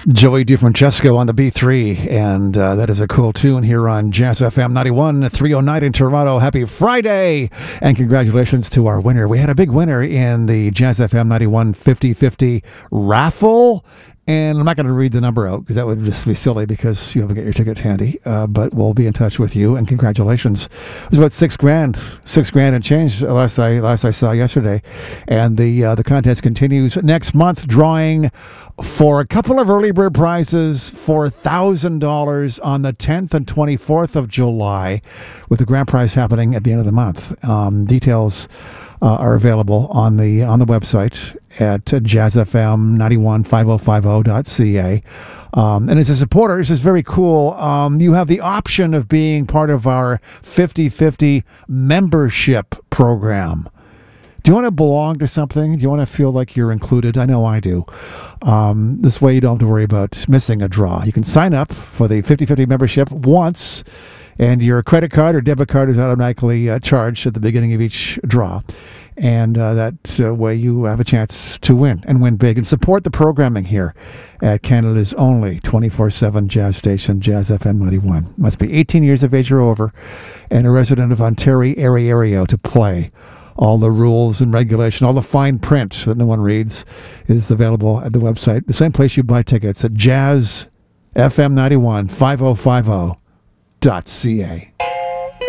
Joey DeFrancesco on the B3, and that is a cool tune here on Jazz FM 91, 309 in Toronto. Happy Friday, and congratulations to our winner. We had a big winner in the Jazz FM 91 50/50 raffle, and I'm not going to read the number out because that would just be silly because you haven't got your ticket handy, but we'll be in touch with you, and congratulations. It was about $6,000 and change last I saw yesterday, and the contest continues next month, drawing for a couple of early bird prizes for $1,000 on the 10th and 24th of July, with the grand prize happening at the end of the month. Details are available on the website at jazzfm91550.ca. And as a supporter, this is very cool. You have the option of being part of our 50/50 membership program. Do you want to belong to something? Do you want to feel like you're included? I know I do. This way you don't have to worry about missing a draw. You can sign up for the 50/50 membership once, and your credit card or debit card is automatically charged at the beginning of each draw. And that way you have a chance to win, and win big, and support the programming here at Canada's only 24/7 jazz station, Jazz FM 91. Must be 18 years of age or over, and a resident of Ontario to play. All the rules and regulation, all the fine print that no one reads is available at the website. The same place you buy tickets at jazzfm91550.ca.